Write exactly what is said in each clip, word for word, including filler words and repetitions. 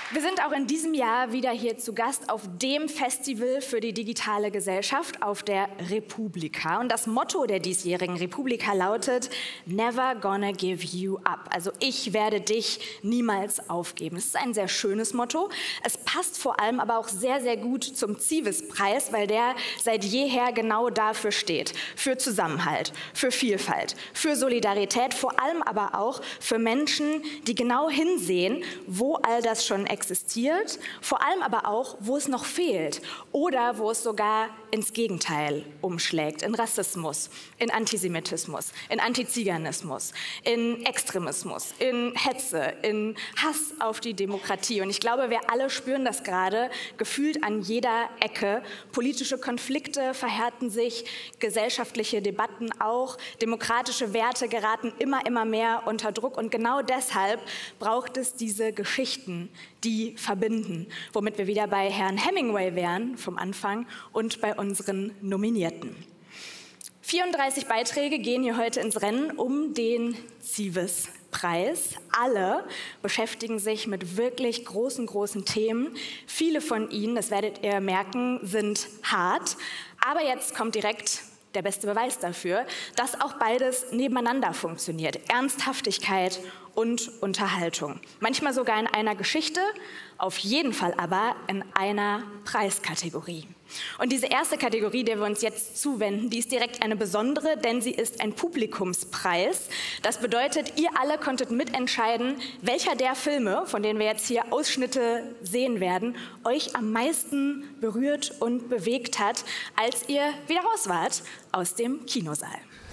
Wir sind auch in diesem Jahr wieder hier zu Gast auf dem Festival für die digitale Gesellschaft, auf der Republika. Und das Motto der diesjährigen Republika lautet Never gonna give you up. Also ich werde dich niemals aufgeben. Das ist ein sehr schönes Motto. Es passt vor allem aber auch sehr, sehr gut zum Civis-Preis, weil der seit jeher genau dafür steht. Für Zusammenhalt, für Vielfalt, für Solidarität, vor allem aber auch für Menschen, die genau hinsehen, wo all das schon existiert. existiert, vor allem aber auch, wo es noch fehlt oder wo es sogar ins Gegenteil umschlägt, in Rassismus, in Antisemitismus, in Antiziganismus, in Extremismus, in Hetze, in Hass auf die Demokratie. Und ich glaube, wir alle spüren das gerade, gefühlt an jeder Ecke. Politische Konflikte verhärten sich, gesellschaftliche Debatten auch, demokratische Werte geraten immer, immer mehr unter Druck. Und genau deshalb braucht es diese Geschichten, die verbinden, womit wir wieder bei Herrn Hemingway wären vom Anfang und bei unseren Nominierten. vierunddreißig Beiträge gehen hier heute ins Rennen um den Civis-Preis. Alle beschäftigen sich mit wirklich großen, großen Themen. Viele von ihnen, das werdet ihr merken, sind hart. Aber jetzt kommt direkt der beste Beweis dafür, dass auch beides nebeneinander funktioniert. Ernsthaftigkeit und Unterhaltung. Manchmal sogar in einer Geschichte, auf jeden Fall aber in einer Preiskategorie. Und diese erste Kategorie, der wir uns jetzt zuwenden, die ist direkt eine besondere, denn sie ist ein Publikumspreis. Das bedeutet, ihr alle konntet mitentscheiden, welcher der Filme, von denen wir jetzt hier Ausschnitte sehen werden, euch am meisten berührt und bewegt hat, als ihr wieder raus wart aus dem Kinosaal.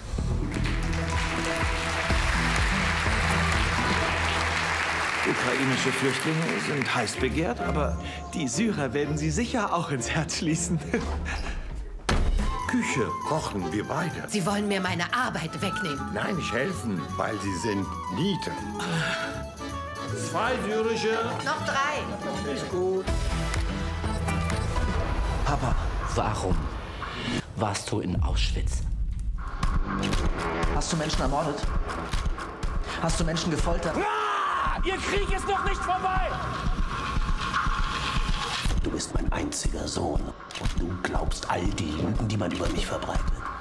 Ukrainische Flüchtlinge sind heiß begehrt, aber die Syrer werden sie sicher auch ins Herz schließen. Küche kochen wir beide. Sie wollen mir meine Arbeit wegnehmen. Nein, nicht helfen, weil sie sind Nieten. Zwei syrische. Noch drei. Ist gut. Papa, warum warst du in Auschwitz? Hast du Menschen ermordet? Hast du Menschen gefoltert? Ihr Krieg ist noch nicht vorbei! Du bist mein einziger Sohn und du glaubst all die Lügen, die man über mich verbreitet.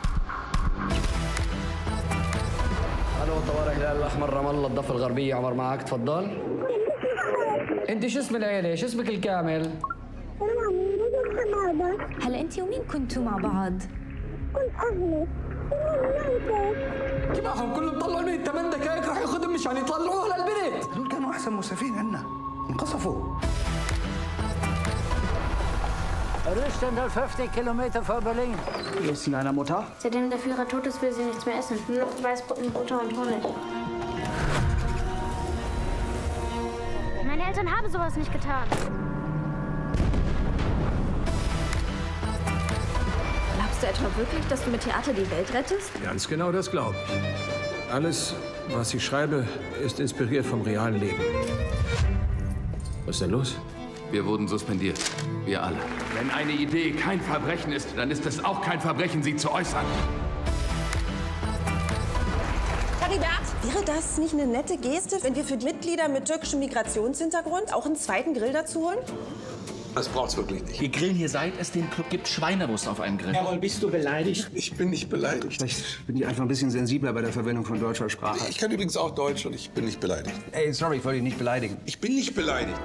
الو طوارئ الهلال الاحمر رام الله الضفه الغربيه عمر معك تفضل. انت شو اسم العيله؟ شو اسمك الكامل؟ هلا انت ومين كنتوا مع بعض؟ كنت اهلي معهم كلهم طلعوا من ثمان دقائق راح ياخذهم مشان يطلعوه للبيت. دول كانوا احسن مسافين عنا انقصفوا. hundertfünfzig Kilometer vor Berlin. Wie ist deiner Mutter? Seitdem der Führer tot ist, will sie nichts mehr essen. Nur noch Weißbrot, Butter und Honig. Meine Eltern haben sowas nicht getan. Glaubst du etwa wirklich, dass du mit Theater die Welt rettest? Ganz genau das glaube ich. Alles, was ich schreibe, ist inspiriert vom realen Leben. Was ist denn los? Wir wurden suspendiert. Wir alle. Wenn eine Idee kein Verbrechen ist, dann ist es auch kein Verbrechen, sie zu äußern. Wäre das nicht eine nette Geste, wenn wir für Mitglieder mit türkischem Migrationshintergrund auch einen zweiten Grill dazu holen? Das braucht's wirklich nicht. Wir grillen hier, seit es den Club gibt, Schweinebrust auf einem Grill. Jawohl, bist du beleidigt? Ich bin nicht beleidigt. Vielleicht bin ich einfach ein bisschen sensibler bei der Verwendung von deutscher Sprache. Ich kann übrigens auch Deutsch und ich bin nicht beleidigt. Ey, sorry, ich wollte dich nicht beleidigen. Ich bin nicht beleidigt.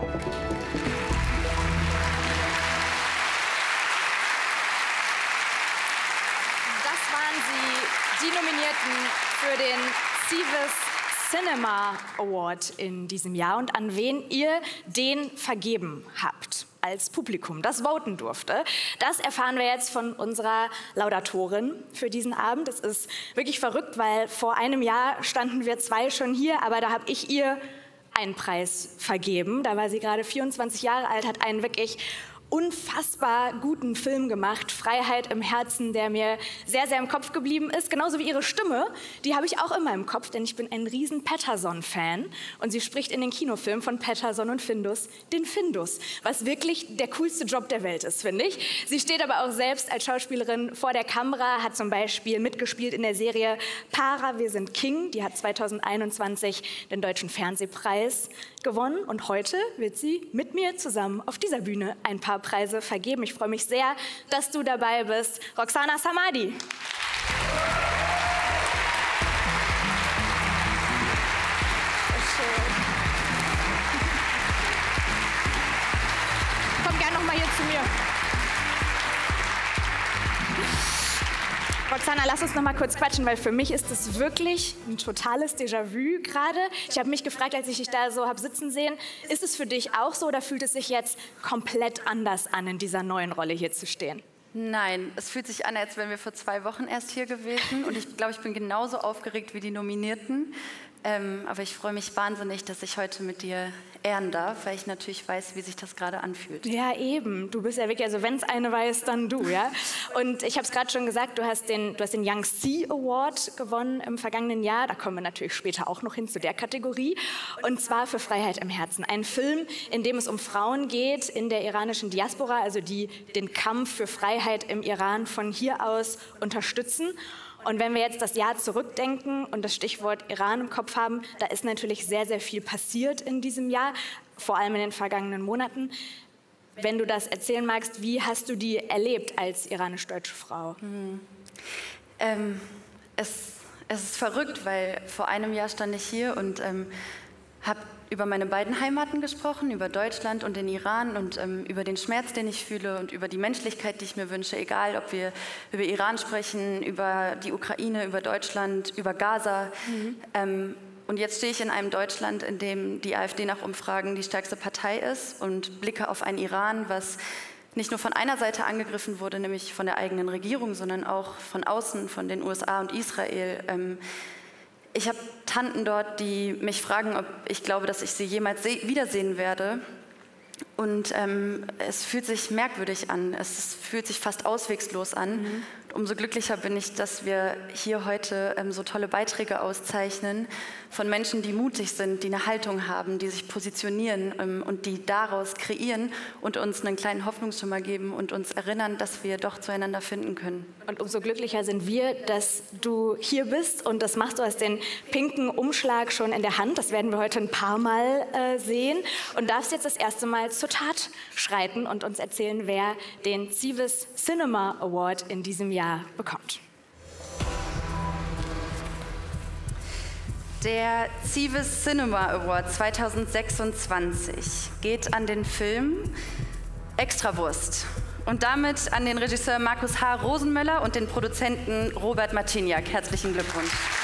Das waren sie, die Nominierten für den Civis Cinema Award in diesem Jahr und an wen ihr den vergeben habt als Publikum, das voten durfte. Das erfahren wir jetzt von unserer Laudatorin für diesen Abend. Es ist wirklich verrückt, weil vor einem Jahr standen wir zwei schon hier, aber da habe ich ihr einen Preis vergeben. Da war sie gerade vierundzwanzig Jahre alt, hat einen wirklich unfassbar guten Film gemacht, Freiheit im Herzen, der mir sehr, sehr im Kopf geblieben ist. Genauso wie ihre Stimme, die habe ich auch immer im Kopf, denn ich bin ein riesen Patterson-Fan. Und sie spricht in den Kinofilmen von Patterson und Findus den Findus, was wirklich der coolste Job der Welt ist, finde ich. Sie steht aber auch selbst als Schauspielerin vor der Kamera, hat zum Beispiel mitgespielt in der Serie Para, wir sind King. Die hat zweitausendeinundzwanzig den Deutschen Fernsehpreis gewonnen. Und heute wird sie mit mir zusammen auf dieser Bühne ein paar Preise vergeben. Ich freue mich sehr, dass du dabei bist. Roxana Samadi. Komm gerne noch mal hier zu mir. Roxana, lass uns noch mal kurz quatschen, weil für mich ist es wirklich ein totales Déjà-vu gerade. Ich habe mich gefragt, als ich dich da so habe sitzen sehen, ist es für dich auch so oder fühlt es sich jetzt komplett anders an, in dieser neuen Rolle hier zu stehen? Nein, es fühlt sich an, als wären wir vor zwei Wochen erst hier gewesen. Und ich glaube, ich bin genauso aufgeregt wie die Nominierten. Ähm, aber ich freue mich wahnsinnig, dass ich heute mit dir ehren darf, weil ich natürlich weiß, wie sich das gerade anfühlt. Ja, eben. Du bist ja wirklich, also wenn es eine weiß, dann du, ja. Und ich habe es gerade schon gesagt, du hast den, du hast den Young Sea Award gewonnen im vergangenen Jahr. Da kommen wir natürlich später auch noch hin zu der Kategorie. Und zwar für Freiheit im Herzen. Ein Film, in dem es um Frauen geht in der iranischen Diaspora, also die den Kampf für Freiheit im Iran von hier aus unterstützen. Und wenn wir jetzt das Jahr zurückdenken und das Stichwort Iran im Kopf haben, da ist natürlich sehr, sehr viel passiert in diesem Jahr, vor allem in den vergangenen Monaten. Wenn du das erzählen magst, wie hast du die erlebt als iranisch-deutsche Frau? Mhm. Ähm, es, es ist verrückt, weil vor einem Jahr stand ich hier und ähm, habe über meine beiden Heimaten gesprochen, über Deutschland und den Iran und ähm, über den Schmerz, den ich fühle und über die Menschlichkeit, die ich mir wünsche, egal ob wir über Iran sprechen, über die Ukraine, über Deutschland, über Gaza. Mhm. Ähm, und jetzt stehe ich in einem Deutschland, in dem die AfD nach Umfragen die stärkste Partei ist und blicke auf ein Iran, was nicht nur von einer Seite angegriffen wurde, nämlich von der eigenen Regierung, sondern auch von außen, von den U S A und Israel. Ähm, Ich habe Tanten dort, die mich fragen, ob ich glaube, dass ich sie jemals wiedersehen werde. Und ähm, es fühlt sich merkwürdig an, es fühlt sich fast auswegslos an. Mhm. Umso glücklicher bin ich, dass wir hier heute ähm, so tolle Beiträge auszeichnen von Menschen, die mutig sind, die eine Haltung haben, die sich positionieren ähm, und die daraus kreieren und uns einen kleinen Hoffnungsschimmer geben und uns erinnern, dass wir doch zueinander finden können. Und umso glücklicher sind wir, dass du hier bist und das machst du, hast den pinken Umschlag schon in der Hand. Das werden wir heute ein paar Mal äh, sehen und darfst jetzt das erste Mal zur Tat schreiten und uns erzählen, wer den Civis Cinema Award in diesem Jahr bekommt. Der Civis Cinema Award zweitausendsechsundzwanzig geht an den Film Extrawurst und damit an den Regisseur Markus H. Rosenmöller und den Produzenten Robert Marciniak. Herzlichen Glückwunsch.